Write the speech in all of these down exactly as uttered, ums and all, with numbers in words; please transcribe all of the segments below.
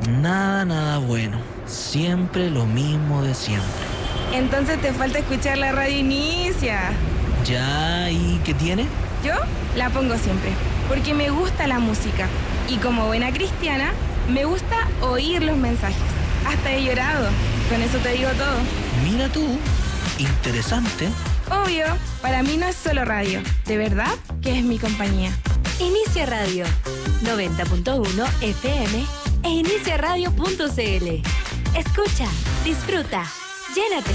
Nada, nada bueno. Siempre lo mismo de siempre. Entonces te falta escuchar la radio Inicia. Ya, ¿y qué tiene? Yo la pongo siempre, porque me gusta la música. Y como buena cristiana, me gusta oír los mensajes. Hasta he llorado. Con eso te digo todo. Mira tú, interesante. Obvio, para mí no es solo radio. De verdad que es mi compañía. Inicia Radio, noventa punto uno F M e inicia radio punto c l. Escucha, disfruta, llénate.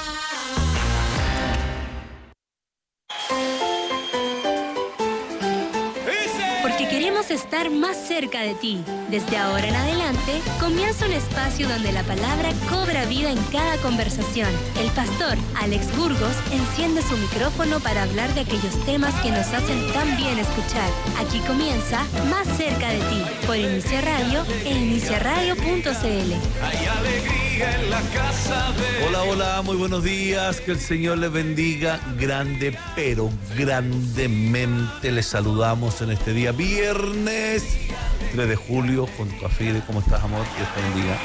Porque queremos estar más cerca de ti. Desde ahora en adelante, comienza un espacio donde la palabra cobra vida en cada conversación. El pastor Alex Burgos enciende su micrófono para hablar de aquellos temas que nos hacen tan bien escuchar. Aquí comienza Más cerca de ti, por Inicia Radio e inicia radio punto c l. Hay alegría en la casa de... Hola, hola, muy buenos días. Que el Señor les bendiga grande, pero grandemente. Les saludamos en este día viernes tres de julio junto a Fide. ¿Cómo estás, amor? Dios te bendiga.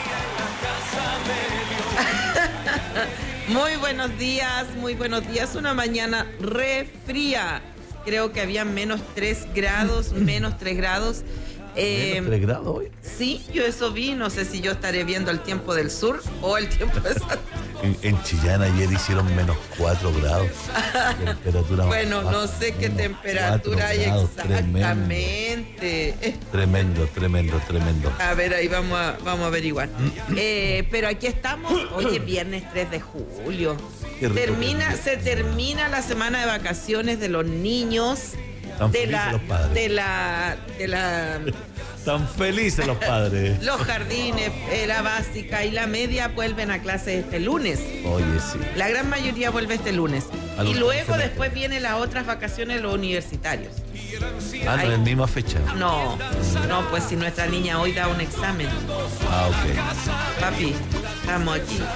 Muy buenos días, muy buenos días. Una mañana re fría. Creo que había menos tres grados, menos tres grados. Eh, ¿Menos tres grados hoy? Sí, yo eso vi. No sé si yo estaré viendo el tiempo del sur o el tiempo de Santiago. En, en Chillán ayer hicieron menos cuatro grados. Temperatura Bueno, más, no sé qué menos temperatura hay grados, exactamente. Tremendo, tremendo, tremendo. A ver, ahí vamos a, vamos a averiguar. eh, pero aquí estamos, hoy es viernes tres de julio. Termina, se termina la semana de vacaciones de los niños. Tan de felices la, los padres. de la, de la, Tan felices los padres. los jardines, eh, la básica y la media vuelven a clases este lunes. Oye, sí. La gran mayoría vuelve este lunes. Al Y último luego semestre. después vienen las otras vacaciones de los universitarios. Ah, no, Ay. en misma fecha. No, no, pues si nuestra niña hoy da un examen. Ah, ok. Papi, estamos aquí. Sí,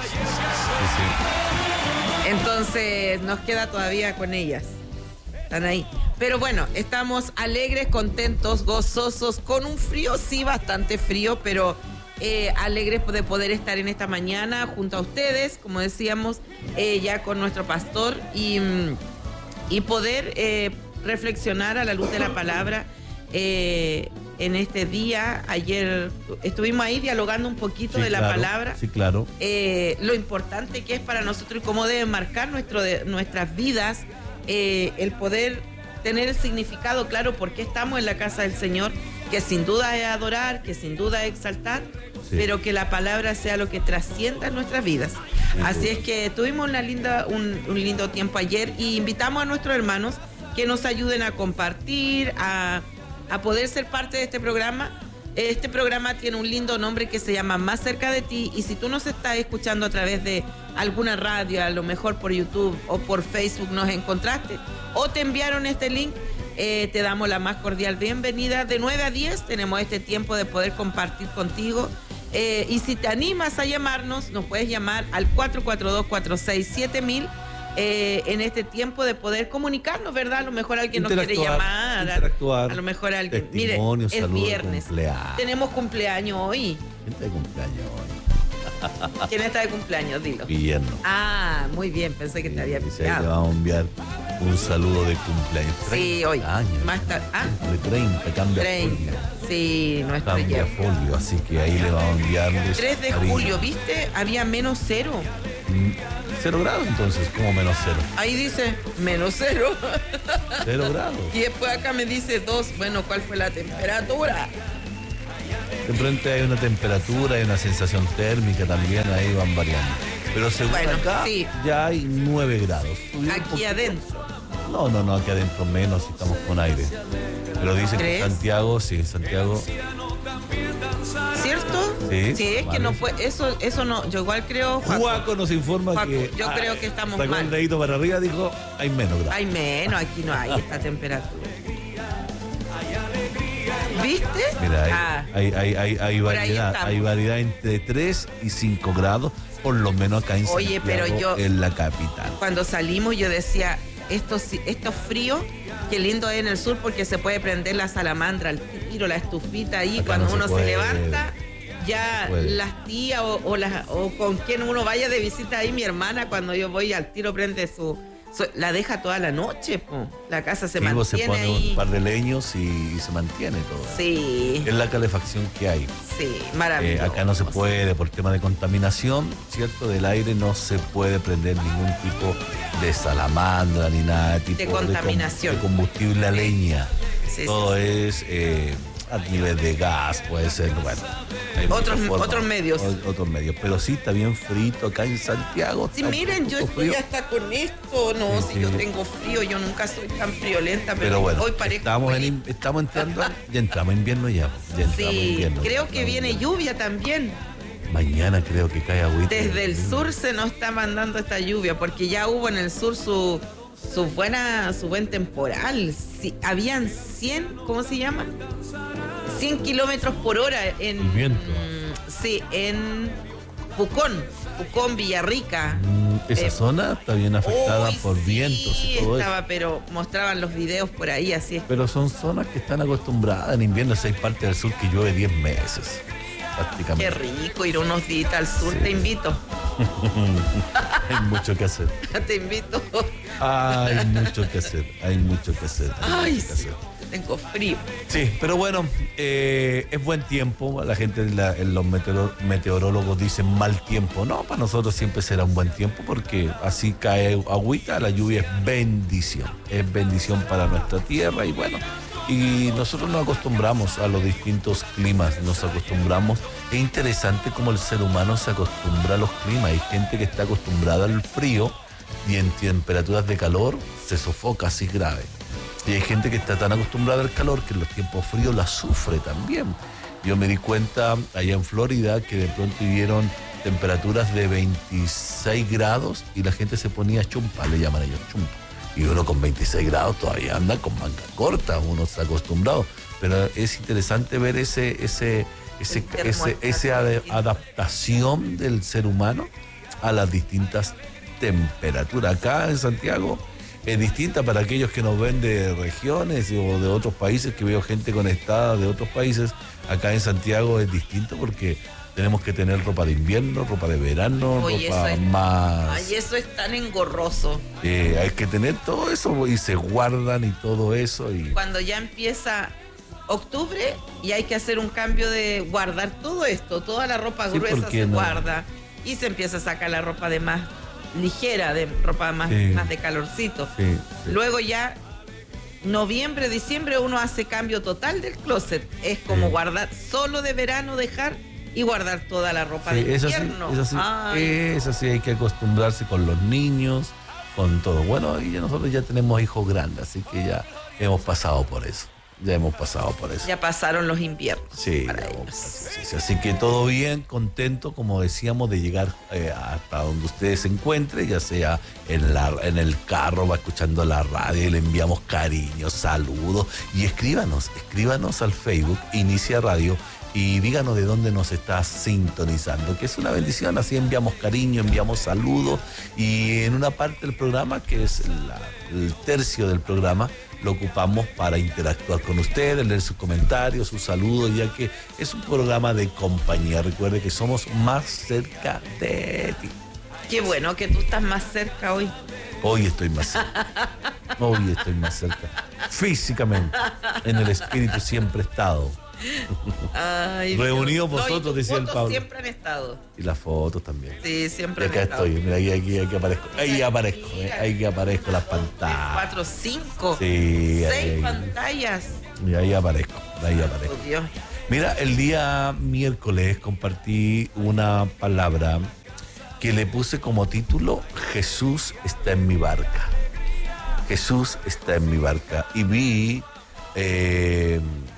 sí. Entonces nos queda todavía con ellas. Están ahí. Pero bueno, estamos alegres, contentos, gozosos, con un frío, sí, bastante frío, pero eh, alegres de poder estar en esta mañana junto a ustedes, como decíamos, eh, ya con nuestro pastor y, y poder eh, reflexionar a la luz de la palabra eh, en este día. Ayer estuvimos ahí dialogando un poquito Sí, de la claro, palabra. Sí, claro. Eh, lo importante que es para nosotros y cómo debe marcar nuestro de, nuestras vidas, eh, el poder tener el significado claro por qué estamos en la casa del Señor, que sin duda es adorar, que sin duda es exaltar, sí, pero que la palabra sea lo que trascienda en nuestras vidas. Sí, así es que tuvimos una linda, un, un lindo tiempo ayer y invitamos a nuestros hermanos que nos ayuden a compartir, a, a poder ser parte de este programa. Este programa tiene un lindo nombre que se llama Más cerca de ti, y si tú nos estás escuchando a través de alguna radio, a lo mejor por YouTube o por Facebook nos encontraste o te enviaron este link, eh, te damos la más cordial bienvenida. De nueve a diez tenemos este tiempo de poder compartir contigo, eh, y si te animas a llamarnos, nos puedes llamar al cuatro cuatro dos, cuatro seis siete mil. Eh, en este tiempo de poder comunicarnos, ¿verdad? A lo mejor alguien nos quiere llamar, interactuar, a lo mejor alguien, mire, es saludos, viernes, cumpleaños. Tenemos cumpleaños hoy. ¿Quién está de cumpleaños hoy? ¿Quién está de cumpleaños? Dilo. Guillermo. Ah, muy bien, pensé que te había Dice, ahí le pillado. vamos a enviar un saludo de cumpleaños. Sí, hoy. Años. Más tarde. Ah, De treinta, cambia treinta. folio. Sí, nuestro Cambia Jeff. folio, así que ahí le vamos a enviar. tres de julio, ¿viste? Había menos cero. Cero grados, entonces, como menos cero. Ahí dice menos cero. Cero grados. Y después acá me dice dos. Bueno, ¿cuál fue la temperatura? De frente hay una temperatura, hay una sensación térmica también, ahí van variando. Pero según Bueno, acá, sí. ya hay nueve grados. Subió un Aquí poquito. adentro. No, no, no, aquí adentro menos, estamos con aire. Pero dicen que ¿Tres? en Santiago, sí, en Santiago, ¿Cierto? Sí, Sí, es que vale. no fue, eso, eso no, yo igual creo, Juaco, Juaco nos informa Juaco, que... yo ah, creo que estamos sacó mal. el dedito para arriba, dijo, hay menos grados. hay menos, aquí no hay esta temperatura. ¿Viste? Mira, hay, Ah, hay, hay, hay, hay Por ahí variedad, estamos. hay variedad entre tres y cinco grados, por lo menos acá en Oye, Santiago, pero yo- en la capital. cuando salimos yo decía, esto, sí- esto frío, qué lindo es en el sur porque se puede prender la salamandra, el tiro, la estufita ahí, Acá cuando no se uno se puede. levanta, ya puede. las tías o, o, las, o con quien uno vaya de visita ahí, mi hermana, cuando yo voy al tiro prende su... su la deja toda la noche, po. La casa se Sí, vos se mantiene pone ahí. un par de leños y, y se mantiene todo. Sí, Es la calefacción que hay. sí, Eh, maravilloso. acá no se puede, por tema de contaminación, ¿cierto? Del aire no se puede prender ningún tipo de salamandra ni nada de tipo De com- contaminación. de combustible a leña. Sí, Todo es eh, a nivel de gas, puede ser, bueno. hay Otros- muchas formas, otros medios. o- otros medios. Pero sí, está bien frito acá en Santiago. Sí, está miren, un yo poco estoy frío. hasta con esto. No, Sí, si sí. yo tengo frío, yo nunca soy tan friolenta, pero, Pero bueno, hoy parezco estamos, en, feliz. in- estamos entrando, ya entramos en invierno ya. ya entramos en Sí, invierno, creo ya que entramos viene en invierno. lluvia también. Mañana creo que cae agüita. Desde el sur se nos está mandando esta lluvia, porque ya hubo en el sur su, su buena, su buen temporal. Sí, habían cien, ¿cómo se llama? cien kilómetros por hora en... El viento. mm, sí, en Pucón, Pucón, Villarrica. Mm, Esa Eh, zona está bien afectada Uy, por sí, vientos y todo estaba, eso. pero mostraban los videos por ahí, así es. Pero son zonas que están acostumbradas en invierno. Si hay partes del sur que llueve diez meses, Qué prácticamente. rico ir unos días al sur, Sí. te invito, Hay mucho que hacer. te invito. Hay mucho que hacer. Hay mucho que hacer. hay Ay, mucho que sí, hacer. tengo frío. Sí, pero bueno, eh, es buen tiempo. La gente, la- los meteoro- meteorólogos dicen mal tiempo. No, para nosotros siempre será un buen tiempo porque así cae agüita, la lluvia es bendición. Es bendición para nuestra tierra y bueno, y nosotros nos acostumbramos a los distintos climas, nos acostumbramos. Es interesante cómo el ser humano se acostumbra a los climas. Hay gente que está acostumbrada al frío y en temperaturas de calor se sofoca así grave. Y hay gente que está tan acostumbrada al calor que en los tiempos fríos la sufre también. Yo me di cuenta allá en Florida que de pronto vivieron temperaturas de veintiséis grados y la gente se ponía chumpa, le llaman ellos chumpa. Y uno con veintiséis grados todavía anda con manga corta, uno está acostumbrado. Pero es interesante ver ese, ese, ese, El ese, ese ade- adaptación del ser humano a las distintas temperaturas. Acá en Santiago es distinta para aquellos que nos ven de regiones o de otros países, que veo gente conectada de otros países. Acá en Santiago es distinto porque tenemos que tener ropa de invierno, ropa de verano, Oye, ropa eso es- más... Ay, eso es tan engorroso. Eh, hay que tener todo eso y se guardan y todo eso. Y Cuando ya empieza octubre y hay que hacer un cambio de guardar todo esto, toda la ropa Sí, gruesa porque se no. guarda y se empieza a sacar la ropa de más ligera, de ropa más, Sí. más de calorcito. Sí, sí. Luego ya noviembre, diciembre uno hace cambio total del closet. Es como Sí. guardar solo de verano, dejar y guardar toda la ropa Sí, de es así, invierno. es así, Ay, es así, hay que acostumbrarse con los niños, con todo. Bueno, y ya nosotros ya tenemos hijos grandes, así que ya hemos pasado por eso, ya hemos pasado por eso. ya pasaron los inviernos Sí, para ya ellos. hemos pasado, sí, sí. Así que todo bien, contento, como decíamos, de llegar eh, hasta donde ustedes se encuentren, ya sea en, la, en el carro, va escuchando la radio y le enviamos cariños, saludos y escríbanos, escríbanos al Facebook, Inicia Radio, y díganos de dónde nos está sintonizando, que es una bendición, así enviamos cariño, enviamos saludos y en una parte del programa, que es la- el tercio del programa, lo ocupamos para interactuar con ustedes, leer sus comentarios, sus saludos, ya que es un programa de compañía. Recuerde que somos más cerca de ti. Qué bueno que tú estás más cerca hoy. Hoy estoy más cerca. Hoy estoy más cerca. Físicamente, en el espíritu siempre he estado. Ay, Reunidos Dios. No, y vosotros, tus decía el fotos Pablo. siempre han estado. Y las fotos también. Sí, Y siempre han acá estado. estoy, mira, aquí, aquí, aquí aparezco. Ahí aparezco, eh, ahí aparezco las pantallas. Cuatro, cinco, Sí, ahí, seis ahí. pantallas. Y ahí aparezco, ahí aparezco. Oh, Dios. Mira, el día miércoles compartí una palabra que le puse como título Jesús está en mi barca. Jesús está en mi barca. Y vi eh,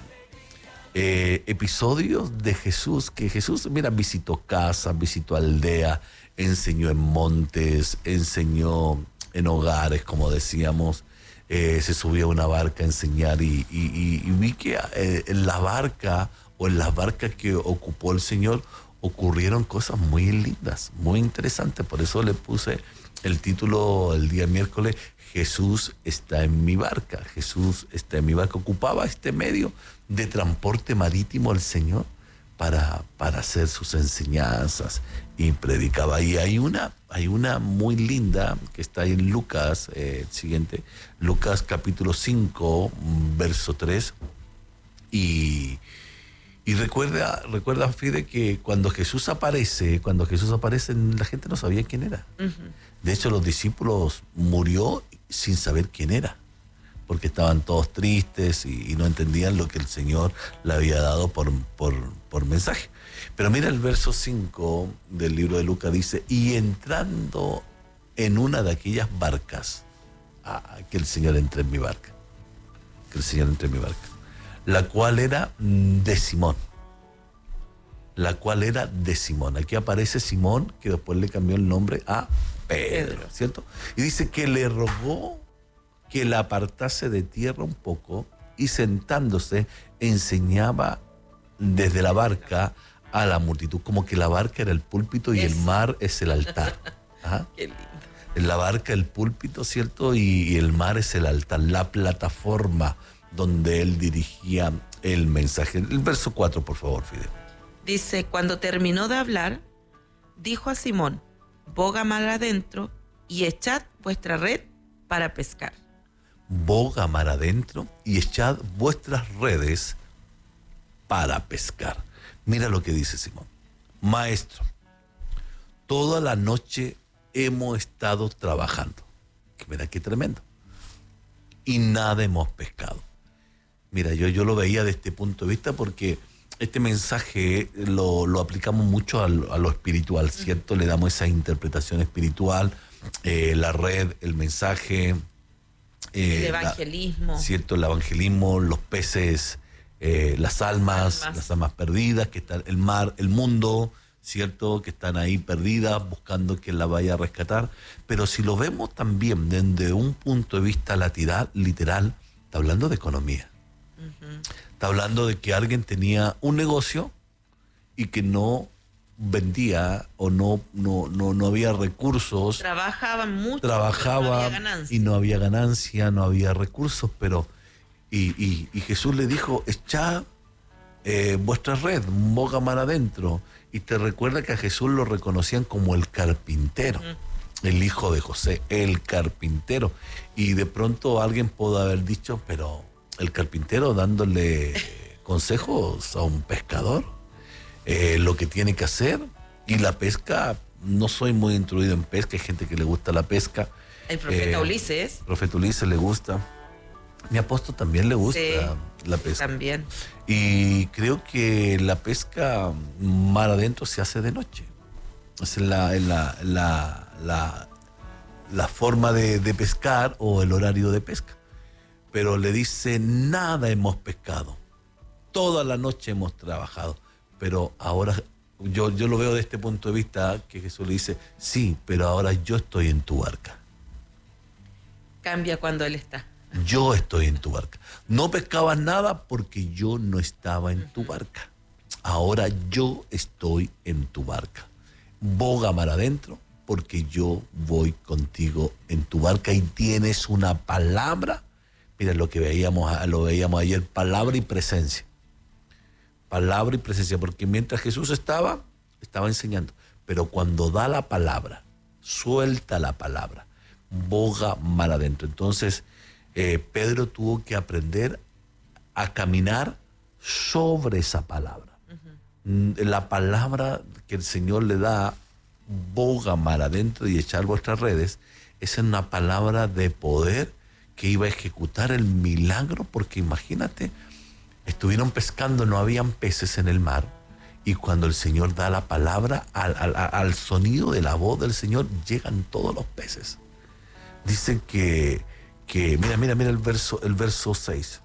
eh, episodios de Jesús, que Jesús, mira, visitó casas, visitó aldea, enseñó en montes, enseñó en hogares, como decíamos. Eh, se subió a una barca a enseñar y, y- y- y vi que eh, en la barca o en las barcas que ocupó el Señor ocurrieron cosas muy lindas, muy interesantes. Por eso le puse el título el día miércoles, Jesús está en mi barca. Jesús está en mi barca. Ocupaba este medio de transporte marítimo el Señor para, para hacer sus enseñanzas y predicaba. Y hay una, hay una muy linda que está ahí en Lucas, eh, el siguiente, Lucas capítulo cinco, verso tres. Y, y recuerda, recuerda, Fide, que cuando Jesús aparece, cuando Jesús aparece, la gente no sabía quién era. Uh-huh. De hecho, los discípulos murió sin saber quién era, porque estaban todos tristes y, y no entendían lo que el Señor le había dado por, por, por mensaje. Pero mira el verso cinco del libro de Lucas, dice, y entrando en una de aquellas barcas, ah, que el Señor entre en mi barca, que el Señor entre en mi barca, la cual era de Simón, la cual era de Simón. Aquí aparece Simón, que después le cambió el nombre a Pedro, Pedro. ¿Cierto? Y dice que le rogó que la apartase de tierra un poco y sentándose enseñaba desde la barca a la multitud, como que la barca era el púlpito y Eso. el mar es el altar. Ajá. Qué lindo. La barca, el púlpito, ¿cierto? Y, y el mar es el altar, la plataforma donde él dirigía el mensaje. El verso cuatro, por favor, Fidel. Dice, cuando terminó de hablar, dijo a Simón, boga mar adentro y echad vuestra red para pescar. Boga mar adentro y echad vuestras redes para pescar. Mira lo que dice Simón. Maestro, toda la noche hemos estado trabajando. Mira qué tremendo. Y nada hemos pescado. Mira, yo, yo lo veía de este punto de vista porque este mensaje lo, lo aplicamos mucho a lo, a lo espiritual, ¿cierto? Le damos esa interpretación espiritual, eh, la red, el mensaje. Eh, el evangelismo. La, ¿cierto? El evangelismo, los peces, eh, las almas, almas, las almas perdidas, que están el mar, el mundo, ¿cierto? Que están ahí perdidas, buscando quien la vaya a rescatar. Pero si lo vemos también desde un punto de vista literal, literal está hablando de economía. Uh-huh. Está hablando de que alguien tenía un negocio y que no vendía o no, no, no, no había recursos. Trabajaban mucho, trabajaba no había ganancia. Y no había ganancia, no había recursos, pero y, y, y Jesús le dijo, echad eh, vuestra red, boga mar adentro. Y te recuerda que a Jesús lo reconocían como el carpintero, uh-huh. el hijo de José, el carpintero. Y de pronto alguien pudo haber dicho, pero el carpintero dándole consejos a un pescador, eh, lo que tiene que hacer. Y la pesca, no soy muy instruido en pesca, hay gente que le gusta la pesca. El profeta eh, Ulises. El profeta Ulises le gusta. Mi apóstol también le gusta sí, la pesca. También. Y creo que la pesca mar adentro se hace de noche. Es la, la, la, la, la forma de, de pescar o el horario de pesca. Pero le dice, nada hemos pescado. Toda la noche hemos trabajado. Pero ahora, yo, yo lo veo de este punto de vista, que Jesús le dice, sí, pero ahora yo estoy en tu barca. Cambia cuando Él está. Yo estoy en tu barca. No pescabas nada porque yo no estaba en tu barca. Ahora yo estoy en tu barca. Boga mar adentro porque yo voy contigo en tu barca y tienes una palabra. Mira lo que veíamos, lo veíamos ayer, palabra y presencia. Palabra y presencia, porque mientras Jesús estaba, estaba enseñando. Pero cuando da la palabra, suelta la palabra, boga mar adentro. Entonces, Eh, Pedro tuvo que aprender a caminar sobre esa palabra. Uh-huh. La palabra que el Señor le da, boga mar adentro y echar vuestras redes, es una palabra de poder que iba a ejecutar el milagro, porque imagínate, estuvieron pescando, no habían peces en el mar, y cuando el Señor da la palabra, al, al, al sonido de la voz del Señor, llegan todos los peces. Dicen que que mira, mira, mira el verso, el verso seis.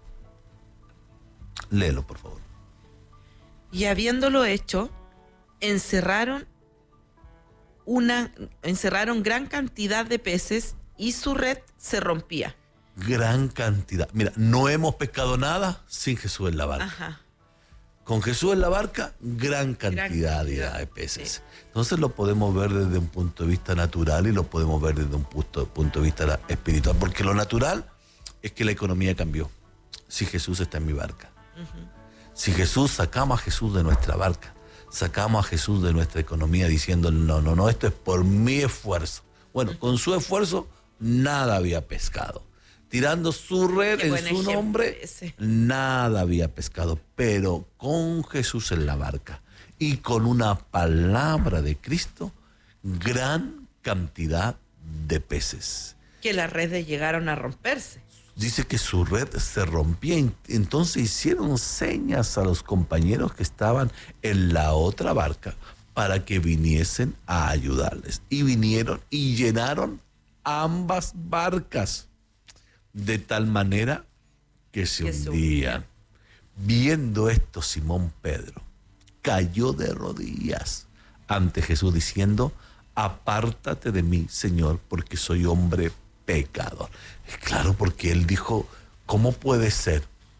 Léelo, por favor. Y habiéndolo hecho, encerraron una, encerraron gran cantidad de peces y su red se rompía. Gran cantidad. Mira, no hemos pescado nada sin Jesús en la barca. Ajá. Con Jesús en la barca, gran cantidad, gran cantidad. de peces. Sí. Entonces lo podemos ver desde un punto de vista natural y lo podemos ver desde un punto, punto de vista espiritual. Porque lo natural es que la economía cambió. Si Jesús está en mi barca. Uh-huh. Si Jesús, sacamos a Jesús de nuestra barca, sacamos a Jesús de nuestra economía diciendo, no, no, no, esto es por mi esfuerzo. Bueno, con su esfuerzo nada había pescado. Tirando su red Qué en buen su ejemplo nombre, ese. nada había pescado. Pero con Jesús en la barca y con una palabra de Cristo, gran cantidad de peces. Que las redes llegaron a romperse. Dice que su red se rompía, entonces hicieron señas a los compañeros que estaban en la otra barca para que viniesen a ayudarles. Y vinieron y llenaron ambas barcas de tal manera que se Que se hundían. Viendo esto, Simón Pedro cayó de rodillas ante Jesús diciendo, apártate de mí, Señor, porque soy hombre pecador. Claro, porque él dijo, ¿cómo puede ser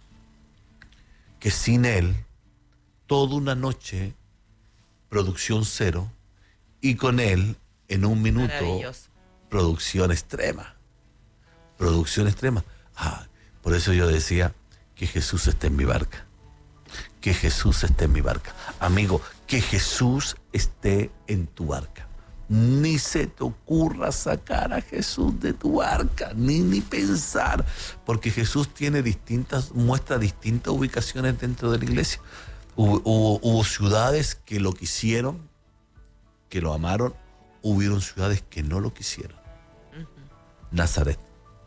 que sin él, toda una noche, producción cero, y con él, en un minuto, Maravilloso. producción extrema? Producción extrema. Ah, por eso yo decía que Jesús esté en mi barca. Que Jesús esté en mi barca. Amigo, que Jesús esté en tu barca. Ni se te ocurra sacar a Jesús de tu barca, ni, ni pensar, porque Jesús tiene distintas, muestra distintas ubicaciones dentro de la iglesia. Hubo, hubo, hubo ciudades que lo quisieron, que lo amaron, hubieron ciudades que no lo quisieron. Uh-huh. Nazaret.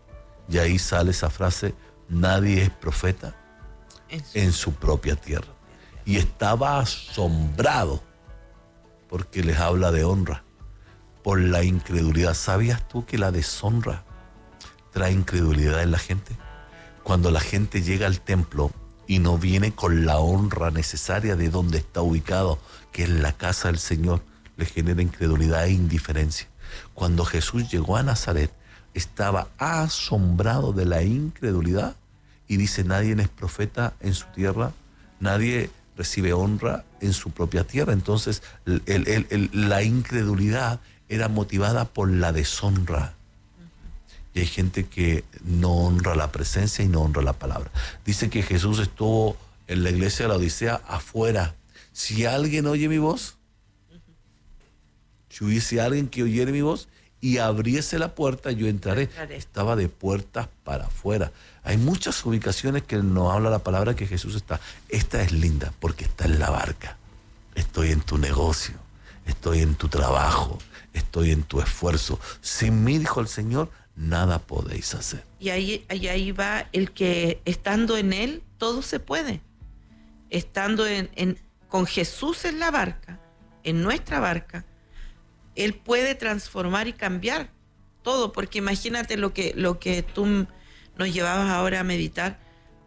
Y ahí sale esa frase, nadie es profeta en su, en su propia tierra. Y estaba asombrado porque les habla de honra. Por la incredulidad. ¿Sabías tú que la deshonra trae incredulidad en la gente? Cuando la gente llega al templo y no viene con la honra necesaria de donde está ubicado, que es la casa del Señor, le genera incredulidad e indiferencia. Cuando Jesús llegó a Nazaret, estaba asombrado de la incredulidad y dice, nadie es profeta en su tierra, nadie recibe honra en su propia tierra. Entonces, el, el, el, la incredulidad era motivada por la deshonra. Uh-huh. Y hay gente que no honra la presencia y no honra la palabra. Dice que Jesús estuvo en la iglesia de la Odisea afuera. Si alguien oye mi voz, uh-huh. si hubiese alguien que oyere mi voz y abriese la puerta, yo entraré. entraré. Estaba de puertas para afuera. Hay muchas ubicaciones que nos habla la palabra que Jesús está. Esta es linda porque está en la barca. Estoy en tu negocio, estoy en tu trabajo, estoy en tu esfuerzo. Sin mí, dijo el Señor, nada podéis hacer. Y ahí, ahí, ahí va el que estando en Él, todo se puede. Estando en, en, con Jesús en la barca, en nuestra barca, Él puede transformar y cambiar todo. Porque imagínate lo que, lo que tú nos llevabas ahora a meditar,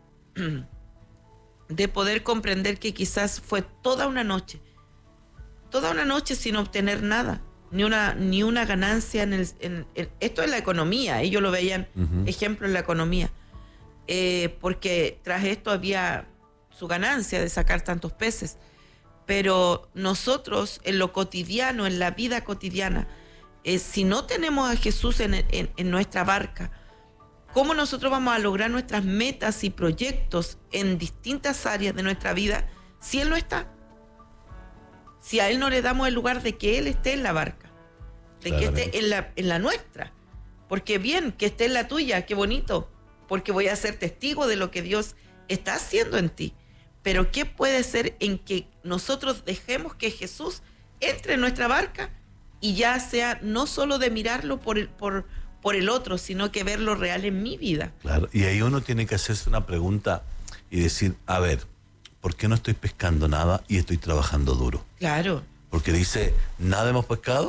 de poder comprender que quizás fue toda una noche, toda una noche sin obtener nada. Ni una, ni una ganancia en el... En, en, esto es la economía, ellos lo veían, uh-huh. ejemplo en la economía, eh, porque tras esto había su ganancia de sacar tantos peces, pero nosotros en lo cotidiano, en la vida cotidiana, eh, si no tenemos a Jesús en, en, en nuestra barca, ¿cómo nosotros vamos a lograr nuestras metas y proyectos en distintas áreas de nuestra vida si Él no está? Si a Él no le damos el lugar de que Él esté en la barca, de que esté en la, en la nuestra. Porque bien, que esté en la tuya, qué bonito, porque voy a ser testigo de lo que Dios está haciendo en ti. Pero ¿qué puede ser en que nosotros dejemos que Jesús entre en nuestra barca y ya sea no solo de mirarlo por el, por, por el otro, sino que verlo real en mi vida? Claro, y ahí uno tiene que hacerse una pregunta y decir, a ver, ¿por qué no estoy pescando nada y estoy trabajando duro? Claro. Porque dice, ¿nada hemos pescado?